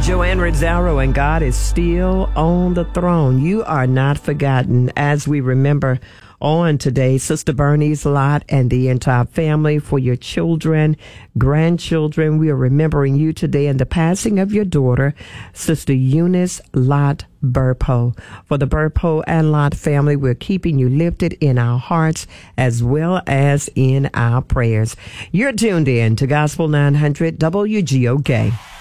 Joanne Rizzaro, and God is still on the throne. You are not forgotten as we remember on today, Sister Bernice Lott and the entire family, for your children, grandchildren. We are remembering you today in the passing of your daughter, Sister Eunice Lott Burpo. For the Burpo and Lott family, we're keeping you lifted in our hearts as well as in our prayers. You're tuned in to Gospel 900 WGOK.